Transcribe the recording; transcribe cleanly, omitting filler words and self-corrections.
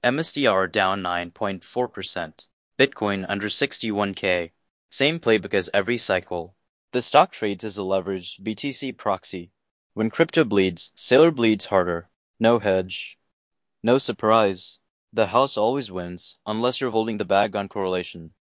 MSTR down 9.4%. Bitcoin under 61K. Same playbook as every cycle. The stock trades as a leveraged BTC proxy. When crypto bleeds, Sailor bleeds harder. No hedge. No surprise. The house always wins, unless you're holding the bag on correlation.